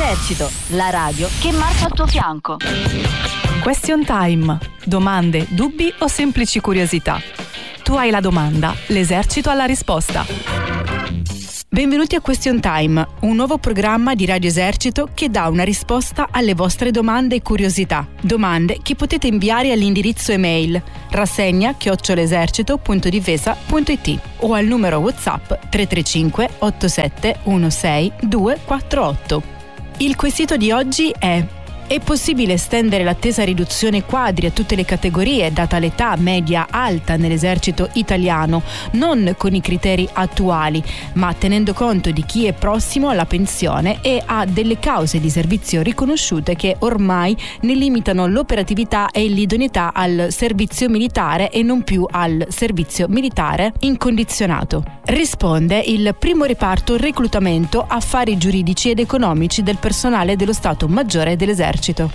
Esercito, la radio che marcia al tuo fianco. Question Time. Domande, dubbi o semplici curiosità? Tu hai la domanda, l'esercito ha la risposta. Benvenuti a Question Time, un nuovo programma di Radio Esercito che dà una risposta alle vostre domande e curiosità. Domande che potete inviare all'indirizzo email rassegna@esercito.difesa.it o al numero WhatsApp 335 87 16 248. Il quesito di oggi è possibile estendere l'attesa riduzione quadri a tutte le categorie data l'età media alta nell'esercito italiano, non con i criteri attuali, ma tenendo conto di chi è prossimo alla pensione e ha delle cause di servizio riconosciute che ormai ne limitano l'operatività e l'idoneità al servizio militare e non più al servizio militare incondizionato? Risponde il primo reparto reclutamento affari giuridici ed economici del personale dello Stato Maggiore dell'Esercito.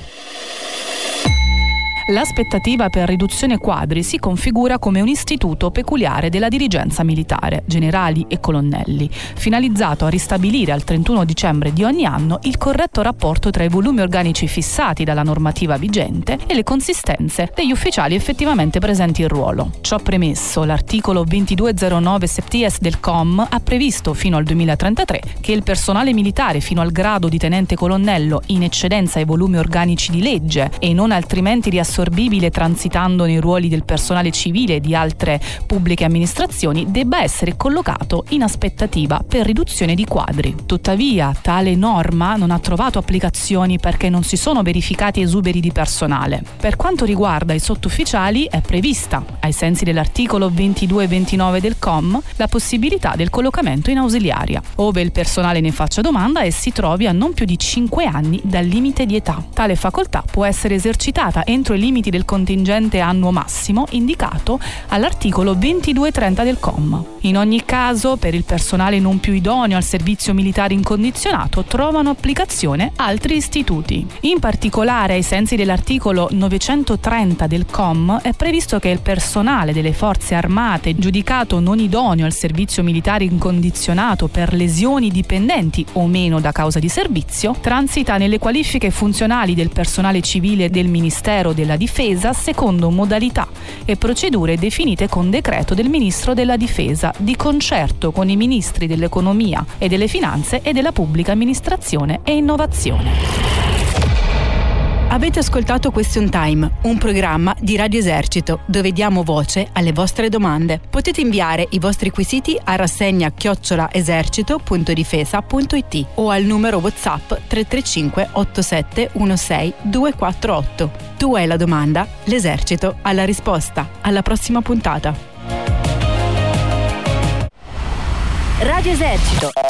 L'aspettativa per riduzione quadri si configura come un istituto peculiare della dirigenza militare, generali e colonnelli, finalizzato a ristabilire al 31 dicembre di ogni anno il corretto rapporto tra i volumi organici fissati dalla normativa vigente e le consistenze degli ufficiali effettivamente presenti in ruolo. Ciò premesso, l'articolo 2209 septies del COM ha previsto fino al 2033 che il personale militare fino al grado di tenente colonnello in eccedenza ai volumi organici di legge e non altrimenti riassorbibile transitando nei ruoli del personale civile e di altre pubbliche amministrazioni debba essere collocato in aspettativa per riduzione di quadri. Tuttavia, tale norma non ha trovato applicazioni perché non si sono verificati esuberi di personale. Per quanto riguarda i sottufficiali, è prevista, ai sensi dell'articolo 2229 del COM, la possibilità del collocamento in ausiliaria, ove il personale ne faccia domanda e si trovi a non più di 5 anni dal limite di età. Tale facoltà può essere esercitata entro i limiti del contingente annuo massimo indicato all'articolo 2230 del COM. In ogni caso, per il personale non più idoneo al servizio militare incondizionato trovano applicazione altri istituti. In particolare, ai sensi dell'articolo 930 del COM, è previsto che il personale delle forze armate giudicato non idoneo al servizio militare incondizionato per lesioni dipendenti o meno da causa di servizio transita nelle qualifiche funzionali del personale civile del Ministero della Difesa secondo modalità e procedure definite con decreto del Ministro della Difesa, di concerto con i Ministri dell'Economia e delle Finanze e della Pubblica Amministrazione e Innovazione. Avete ascoltato Question Time, un programma di Radio Esercito dove diamo voce alle vostre domande. Potete inviare i vostri quesiti a rassegna@esercito.difesa.it o al numero WhatsApp 335 87 16 248. Tu hai la domanda, l'esercito ha la risposta. Alla prossima puntata. Radio Esercito,